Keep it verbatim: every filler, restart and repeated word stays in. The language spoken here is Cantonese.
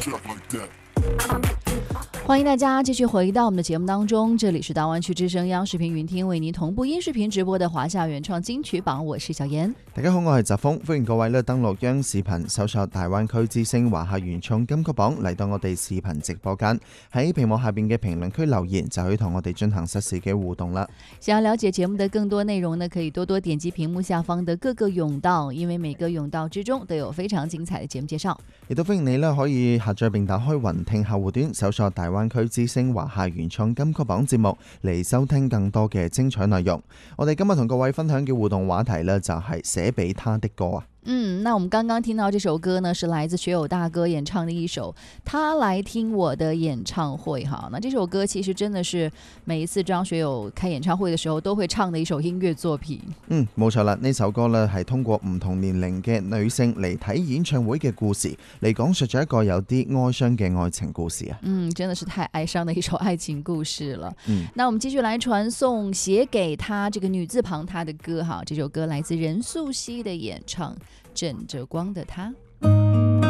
欢迎大家继续回到我们的节目当中，这里是大湾区之声央視頻雲聽為您同步音視頻直播的華夏原創金曲榜，我是小妍。 大家好，我係澤峰，歡迎各位咧登錄央視頻搜索大灣區之聲華夏原創金曲榜，嚟到我哋視頻直播間，喺屏幕下邊嘅評論區留言就可以同我哋進行實時嘅互動啦。 想要了解節目的更多內容呢，可以多多點擊屏幕下方的各個甬道，因為每個甬道之中都有非常精彩的節目介紹。 亦都歡迎你咧可以下載並打開雲聽客戶端，搜索大灣區之聲華夏原創金曲榜節目嚟收聽更多嘅精彩內容。我哋今日同各位分享嘅互動話題呢，就係寫俾他的歌啊。 嗯，那我們剛剛聽到這首歌呢，是來自學友大哥演唱的一首他來聽我的演唱會哈。那這首歌其實真的是每一次張學友開演唱會的時候都會唱的一首音樂作品。 嗯，冇錯啦，呢首歌呢係通過唔同年齡嘅女性嚟睇演唱會嘅故事，嚟講述咗一個有啲哀傷嘅愛情故事啊。 嗯，真的是太哀傷的一首愛情故事了。 嗯， 那我們繼續來傳送寫給他這個女字旁他的歌哈，這首歌來自任素汐的演唱，枕着光的他。